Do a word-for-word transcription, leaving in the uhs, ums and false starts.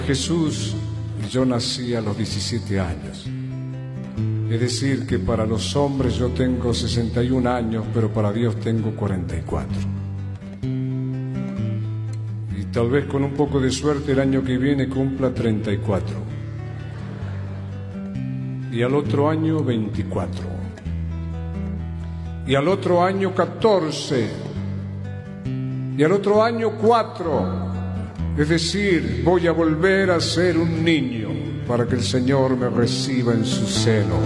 Jesús, yo nací a los diecisiete años. Es decir, que para los hombres yo tengo sesenta y un años, pero para Dios tengo cuarenta y cuatro. Y tal vez con un poco de suerte el año que viene cumpla treinta y cuatro. Y al otro año veinticuatro. Y al otro año catorce. Y al otro año cuatro. Es decir, voy a volver a ser un niño para que el Señor me reciba en su seno.